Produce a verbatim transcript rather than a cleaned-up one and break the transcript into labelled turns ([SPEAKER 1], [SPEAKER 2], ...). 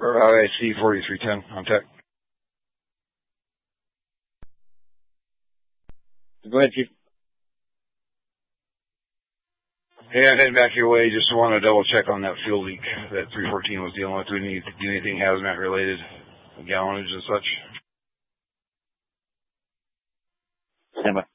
[SPEAKER 1] Or I C forty-three ten on tech. Go ahead, Chief. Hey, I'm heading back your way. Just want to double check on that fuel leak that three fourteen was dealing with. Do we need to do anything hazmat related, gallonage and such?
[SPEAKER 2] Stand by.